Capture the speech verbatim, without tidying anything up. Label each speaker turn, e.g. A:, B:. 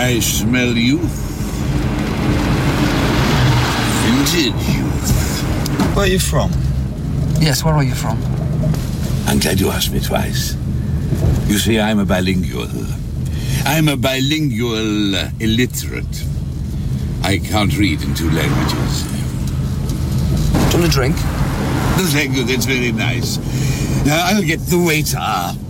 A: I smell youth. Vintage youth.
B: Where are you from?
C: Yes, where are you from?
A: I'm glad you asked me twice. You see, I'm a bilingual. I'm a bilingual uh, illiterate. I can't read in two languages.
C: Do you want a drink?
A: Thank you, that's very nice. Now, I'll get the waiter.